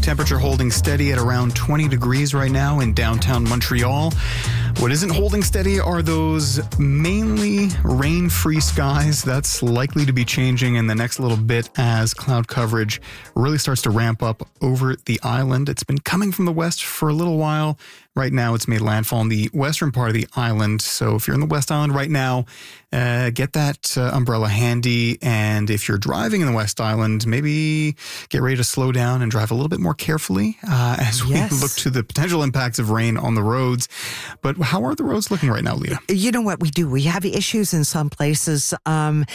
Temperature holding steady at around 20 degrees right now in downtown Montreal. What isn't holding steady are those mainly rain-free skies. That's likely to be changing in the next little bit as cloud coverage really starts to ramp up over the island. It's been coming from the west for a little while. Right now, it's made landfall in the western part of the island. So if you're in the West Island right now, get that umbrella handy. And if you're driving in the West Island, maybe get ready to slow down and drive a little bit more carefully as we look to the potential impacts of rain on the roads. But how are the roads looking right now, Leah? You know what we do? We have issues in some places and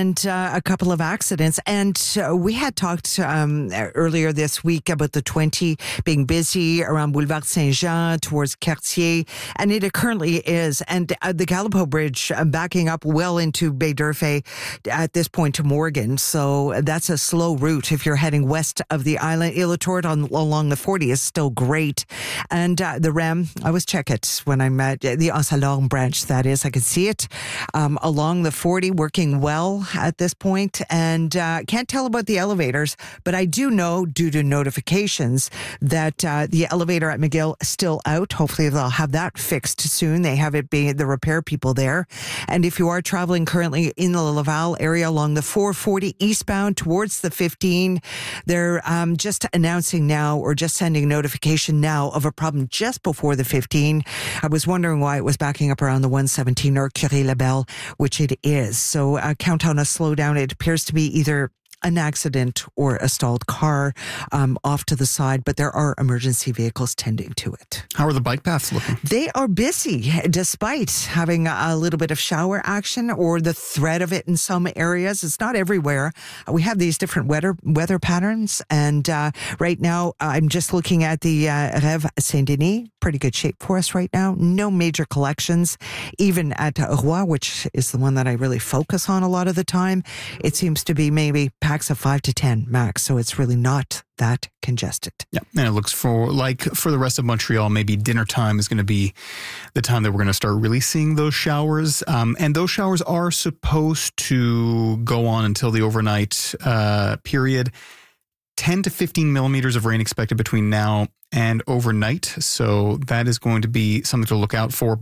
a couple of accidents. And we had talked earlier this week about the 20 being busy around Boulevard Saint-Jean towards Cartier, and it currently is. And the Gallipo Bridge backing up well into Baie d'Urfé at this point to Morgan. So that's a slow route if you're heading west of the island. Île-à-Tourte along the 40 is still great. And the REM, I always check it when I'm at the Anse-à-Lorme branch, that is. I can see it along the 40 working well at this point. And can't tell about the elevators, but I do know due to notifications that the elevator at McGill is still out. Hopefully they'll have that fixed soon. They have it being the repair people there. And if you are traveling currently in the Laval area along the 440 eastbound towards the 15, they're just announcing now or just sending notification now of a problem just before the 15. I was wondering why it was backing up around the 117 or Curie-Labelle, which it is. So count on a slowdown. It appears to be either an accident or a stalled car off to the side, but there are emergency vehicles tending to it. How are the bike paths looking? They are busy despite having a little bit of shower action or the threat of it in some areas. It's not everywhere. We have these different weather patterns, and right now I'm just looking at the Rêve Saint-Denis. Pretty good shape for us right now. No major collections. Even at Roy, which is the one that I really focus on a lot of the time, it seems to be maybe packs of 5 to 10 max, so it's really not that congested. Yeah, and it looks for the rest of Montreal, maybe dinner time is going to be the time that we're going to start really seeing those showers. And those showers are supposed to go on until the overnight period. 10 to 15 millimeters of rain expected between now and overnight. So that is going to be something to look out for.